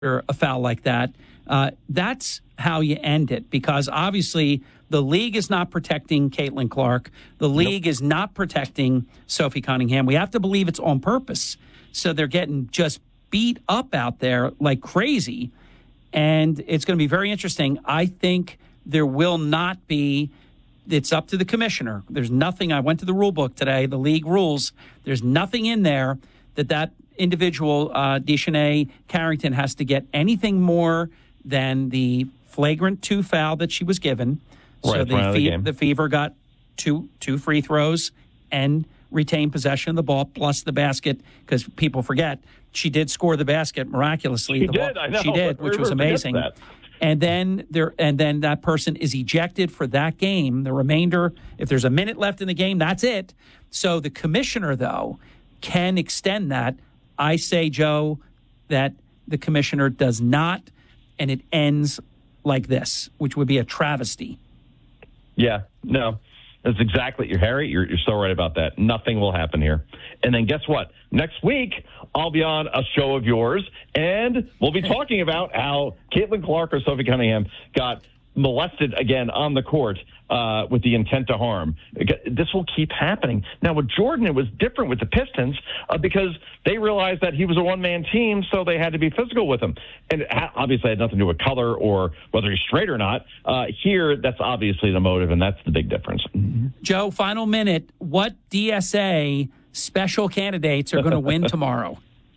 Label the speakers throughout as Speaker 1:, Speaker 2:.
Speaker 1: a foul like that. That's how you end it, because obviously the league is not protecting Caitlin Clark. The league is not protecting Sophie Cunningham. We have to believe it's on purpose. So they're getting just beat up out there like crazy. And it's going to be very interesting. I think there will not be, it's up to the commissioner. There's nothing, I went to the rule book today, the league rules. There's nothing in there that individual, Deschanay Carrington, has to get anything more than the flagrant 2 foul that she was given.
Speaker 2: Right,
Speaker 1: so the Fever got two free throws and retained possession of the ball, plus the basket, because people forget she did score the basket miraculously. She did, which was amazing. And then that person is ejected for that game. The remainder, if there's a minute left in the game, that's it. So the commissioner, though, can extend that. I say, Joe, that the commissioner does not, and it ends like this, which would be a travesty.
Speaker 2: Yeah, no, that's exactly, Harry, you're so right about that. Nothing will happen here. And then guess what? Next week, I'll be on a show of yours, and we'll be talking about how Caitlin Clark or Sophie Cunningham got molested again on the court with the intent to harm. This will keep happening. Now, with Jordan, it was different with the Pistons because they realized that he was a one-man team, so they had to be physical with him. And obviously it had nothing to do with color or whether he's straight or not. Here, that's obviously the motive, and that's the big difference.
Speaker 1: Joe, final minute. What DSA special candidates are going to win tomorrow?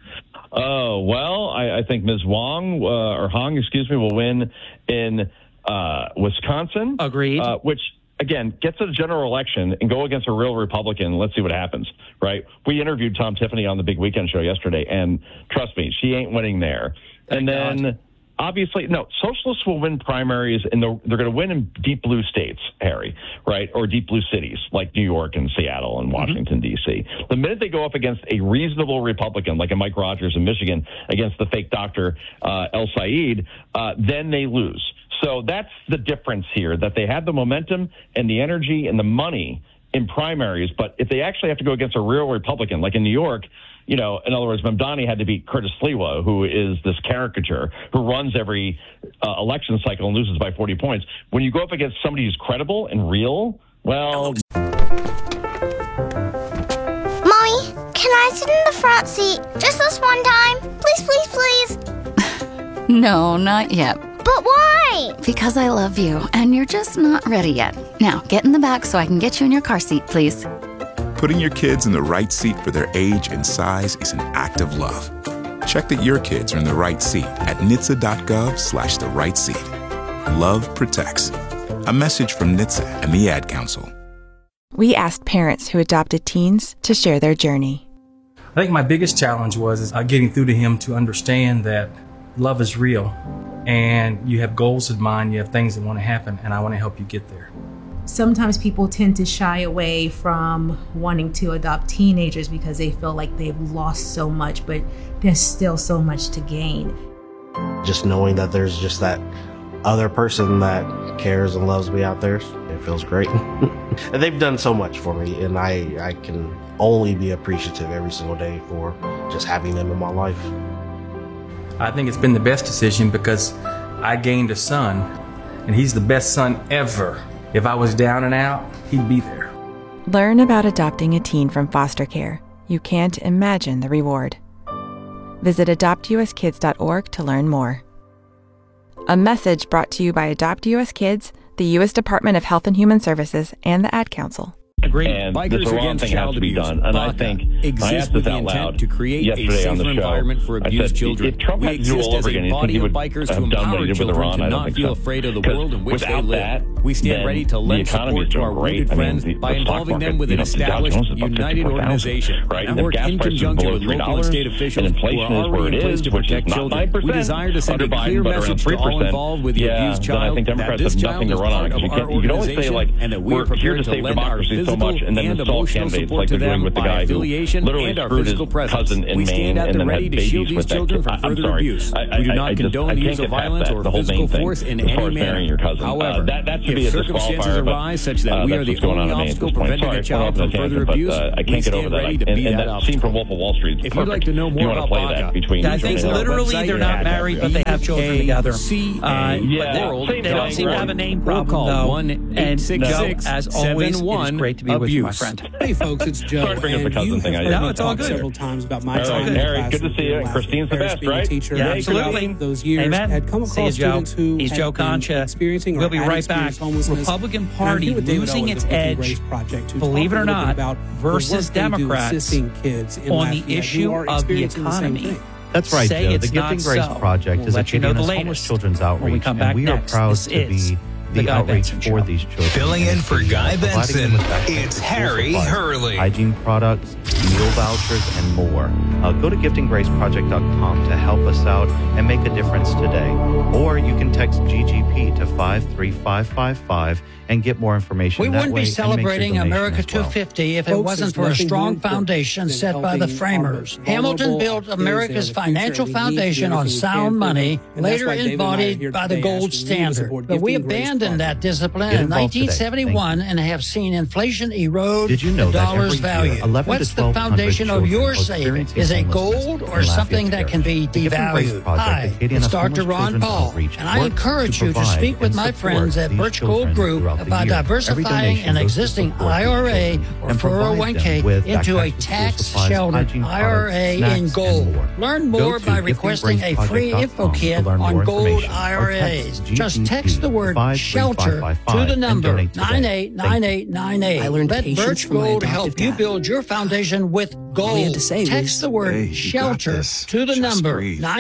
Speaker 2: Oh, well, I think Ms. Hong, will win in Wisconsin.
Speaker 1: Agreed.
Speaker 2: Which, again, gets to the general election and go against a real Republican. Let's see what happens, right? We interviewed Tom Tiffany on the Big Weekend show yesterday, and trust me, she ain't winning there.
Speaker 1: Thank God.
Speaker 2: Obviously, no, socialists will win primaries, and they're going to win in deep blue states, Harry, right? Or deep blue cities like New York and Seattle and Washington, D.C. The minute they go up against a reasonable Republican, like a Mike Rogers in Michigan, against the fake doctor El Said, then they lose. So that's the difference here, that they have the momentum and the energy and the money in primaries. But if they actually have to go against a real Republican, like in New York, in other words, Mamdani had to beat Curtis Sliwa, who is this caricature who runs every election cycle and loses by 40 points. When you go up against somebody who's credible and real, well...
Speaker 3: Mommy, can I sit in the front seat just this one time? Please, please, please.
Speaker 4: No, not yet.
Speaker 3: But why?
Speaker 4: Because I love you, and you're just not ready yet. Now, get in the back so I can get you in your car seat, please.
Speaker 5: Putting your kids in the right seat for their age and size is an act of love. Check that your kids are in the right seat at NHTSA.gov/the right seat. Love protects. A message from NHTSA and the Ad Council.
Speaker 6: We asked parents who adopted teens to share their journey.
Speaker 7: I think my biggest challenge was getting through to him to understand that love is real, and you have goals in mind, you have things that want to happen, and I want to help you get there.
Speaker 8: Sometimes people tend to shy away from wanting to adopt teenagers because they feel like they've lost so much, but there's still so much to gain.
Speaker 9: Just knowing that there's just that other person that cares and loves me out there, it feels great. And they've done so much for me, and I can only be appreciative every single day for just having them in my life.
Speaker 7: I think it's been the best decision because I gained a son, and he's the best son ever. If I was down and out, he'd be there.
Speaker 6: Learn about adopting a teen from foster care. You can't imagine the reward. Visit adoptuskids.org to learn more. A message brought to you by Adopt US Kids, the U.S. Department of Health and Human Services, and the Ad Council.
Speaker 1: Agreed.
Speaker 2: And
Speaker 10: Bikers
Speaker 2: the wrong
Speaker 10: Against
Speaker 2: thing has
Speaker 10: Child
Speaker 2: to be
Speaker 10: Abuse,
Speaker 2: done. And I think I asked this out loud
Speaker 10: to create
Speaker 2: yesterday
Speaker 10: a
Speaker 2: on the
Speaker 10: safer
Speaker 2: show.
Speaker 10: environment for
Speaker 2: I
Speaker 10: abused
Speaker 2: said,
Speaker 10: children.
Speaker 2: if Trump
Speaker 10: We
Speaker 2: had to do
Speaker 10: exist
Speaker 2: all
Speaker 10: as
Speaker 2: over
Speaker 10: a
Speaker 2: again, you think
Speaker 10: body
Speaker 2: he
Speaker 10: of
Speaker 2: would
Speaker 10: bikers to
Speaker 2: have done what he
Speaker 10: empower
Speaker 2: did with
Speaker 10: children
Speaker 2: Iran?
Speaker 10: to
Speaker 2: I don't
Speaker 10: not
Speaker 2: think
Speaker 10: feel
Speaker 2: so.
Speaker 10: afraid of the
Speaker 2: Because
Speaker 10: world in which they
Speaker 2: without
Speaker 10: live.
Speaker 2: that,
Speaker 10: We stand
Speaker 2: then
Speaker 10: ready to lend
Speaker 2: the economy
Speaker 10: support
Speaker 2: is
Speaker 10: to our
Speaker 2: doing great.
Speaker 10: wounded
Speaker 2: I mean,
Speaker 10: friends
Speaker 2: the
Speaker 10: by
Speaker 2: stock
Speaker 10: involving them
Speaker 2: market,
Speaker 10: with an
Speaker 2: the Dow
Speaker 10: established,
Speaker 2: Jones is up
Speaker 10: united
Speaker 2: 54,000,
Speaker 10: organization.
Speaker 2: right?
Speaker 10: And
Speaker 2: And
Speaker 10: work
Speaker 2: gas
Speaker 10: in
Speaker 2: prices
Speaker 10: conjunction
Speaker 2: below
Speaker 10: with local and
Speaker 2: $3,
Speaker 10: state officials
Speaker 2: and
Speaker 10: who
Speaker 2: inflation
Speaker 10: are
Speaker 2: is where
Speaker 10: already
Speaker 2: it
Speaker 10: in place
Speaker 2: is,
Speaker 10: to
Speaker 2: which is
Speaker 10: protect
Speaker 2: not
Speaker 10: children.
Speaker 2: 9%
Speaker 10: We desire to send a
Speaker 2: under
Speaker 10: clear
Speaker 2: Biden, but around
Speaker 10: message to all
Speaker 2: 3%.
Speaker 10: involved with the
Speaker 2: Yeah,
Speaker 10: abused
Speaker 2: then I
Speaker 10: child
Speaker 2: think
Speaker 10: that
Speaker 2: Democrats
Speaker 10: this
Speaker 2: have
Speaker 10: child
Speaker 2: nothing to
Speaker 10: is
Speaker 2: run on,
Speaker 10: part of
Speaker 2: because
Speaker 10: our
Speaker 2: you can always say,
Speaker 10: organization
Speaker 2: like,
Speaker 10: and that we are
Speaker 2: we're here
Speaker 10: prepared
Speaker 2: to
Speaker 10: to
Speaker 2: save
Speaker 10: lend our
Speaker 2: democracy, so so much and then install candidates like they're doing with the guy who literally screwed his cousin in Maine and then had babies with that kid. I'm sorry.
Speaker 10: We do not condone the use of violence or physical force in any manner.
Speaker 2: However, that should be a
Speaker 10: circumstances arise such that we are the only obstacle preventing a child from further abuse,
Speaker 2: I can't get over that. And that scene from Wolf of Wall Street is
Speaker 10: if you'd like to know more about
Speaker 2: BACA,
Speaker 1: I think literally they're not married, but they have children together. But they don't seem to have a name problem, though. And Joe, as always, it is great to be with you, my friend.
Speaker 11: Hey, folks, it's Joe.
Speaker 2: Sorry to bring up the cousin thing.
Speaker 1: No, it's all good.
Speaker 11: Several times about my
Speaker 2: time. Harry, good to see you. And Christine's the best, right?
Speaker 1: Yeah, absolutely.
Speaker 11: Those years had come across students who
Speaker 1: he's Joe Concha. We'll be right back. Republican Party losing its edge, believe it or not, versus Democrats on the issue of the economy.
Speaker 12: That's right, Joe. The Gifting Grace Project is a homeless children's outreach, and we are proud to be the outreach for these children.
Speaker 13: Filling in for Guy Benson, it's Harry Hurley.
Speaker 12: Hygiene products, meal vouchers, and more. Go to giftinggraceproject.com to help us out and make a difference today. Or you can text GGP to 53555 and get more information.
Speaker 14: We wouldn't be celebrating America 250 if it wasn't for a strong foundation set by the framers. Hamilton built America's financial foundation on sound money, later embodied by the gold standard. But we abandoned that discipline in 1971 and have seen inflation erode the dollar's value. What's the foundation of your savings? Is it gold or something that can be devalued? Hi, it's Dr. Ron Paul, and I encourage you to speak with my friends at Birch Gold Group about diversifying an existing IRA or 401k into a tax-sheltered IRA in gold. Learn more by requesting a free info kit on gold IRAs. Just text the word shelter to the number 989898. Let Birch Gold help you build your foundation with gold. Text the word shelter to the number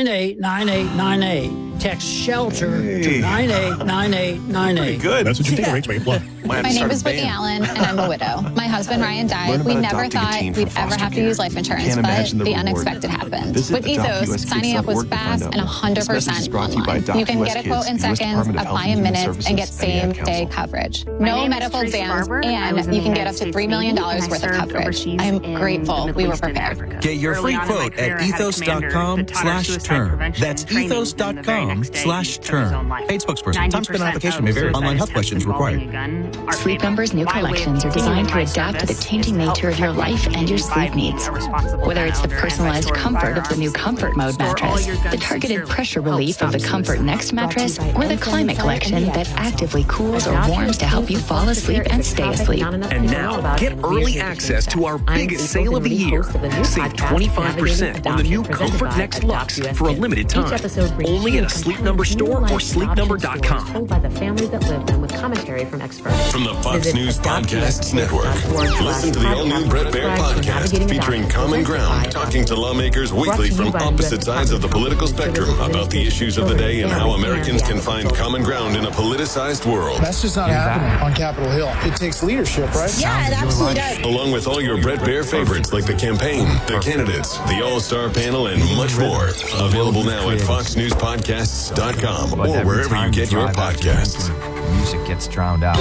Speaker 14: 989898. Text shelter to 989898.
Speaker 15: Good. That's what you think it makes me.
Speaker 16: My name is Whitney Allen, and I'm a widow. My husband, Ryan, died. We never thought we'd ever have to use life insurance, but the unexpected happened. With Ethos, signing up was fast and 100% online. You can get a quote in seconds, apply in minutes, and get same-day coverage. No medical exams, and you can get up to $3 million worth of coverage. I'm grateful we were prepared.
Speaker 13: Get your free quote at ethos.com/term. That's ethos.com/term. Paid spokesperson. Time spent on application may vary. Online health questions required.
Speaker 17: Sleep Number's new collections are designed to adapt to the changing nature of your life and your sleep needs. Whether it's the personalized comfort of the new Comfort Mode mattress, the targeted pressure relief of the Comfort Next mattress, or the Climate Collection that actively cools or warms to help you fall asleep and stay asleep.
Speaker 18: And now, get early access to our biggest sale of the year. Save 25% on the new Comfort Next Luxe for a limited time. Only at a Sleep Number store or sleepnumber.com.
Speaker 19: Told by the families that live them with commentary from experts.
Speaker 20: From the Fox News Podcasts Network. Listen to the all-new Bret Baier podcast featuring Common Ground, talking to lawmakers weekly from opposite sides of the political spectrum about the issues of the day and how Americans can find common ground in a politicized world.
Speaker 21: That's just not happening on Capitol Hill. It takes leadership, right?
Speaker 3: Yeah, it absolutely does.
Speaker 20: Along with all your Bret Baier favorites like the campaign, the candidates, the all-star panel, and much more. Available now at foxnewspodcasts.com or wherever you get your podcasts.
Speaker 22: Music gets drowned out.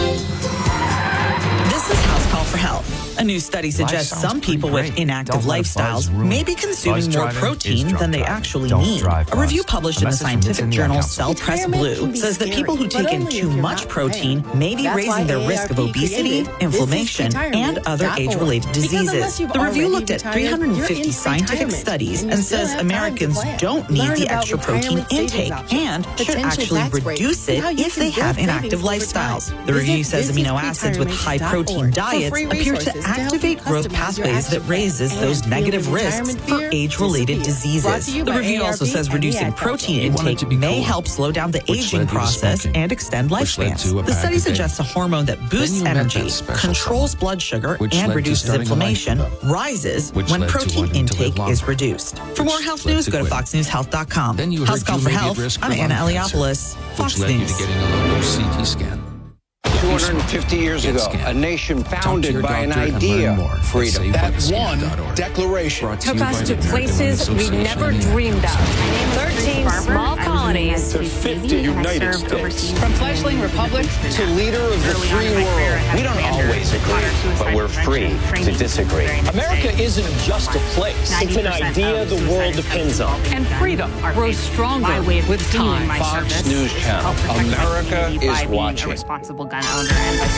Speaker 23: This is House Call for Health. A new study suggests some people with inactive lifestyles may be consuming more protein than they actually need. A review published in the scientific journal Cell Press Blue says that people who take in too much protein may be raising their risk of obesity, inflammation, and other age-related diseases. The review looked at 350 scientific studies and says Americans don't need the extra protein intake and should actually reduce it if they have inactive lifestyles. The review says amino acids with high-protein diets appear to activate growth pathways that raises those negative risks for age-related diseases. The review also says reducing protein intake may help slow down the aging process and extend lifespans. The study suggests a hormone that boosts energy, controls blood sugar, and reduces inflammation rises when protein intake is reduced. For more health news, go to foxnewshealth.com. House Call for Health, I'm Anna Eliopoulos, Fox News.
Speaker 24: Which led you to getting a low-dose CT scan.
Speaker 4: 250 years ago, a nation founded by an idea, freedom.
Speaker 5: That one declaration
Speaker 15: took us to places we never dreamed of. 13 small colonies
Speaker 4: to 50 United States.
Speaker 15: From fledgling republic
Speaker 4: to leader of the free world.
Speaker 24: We don't always agree, but we're free to disagree.
Speaker 25: America isn't just a place. It's an idea the world depends on.
Speaker 15: and freedom grows stronger with time.
Speaker 4: Fox News Channel. America is watching.
Speaker 26: Responsible gun owner and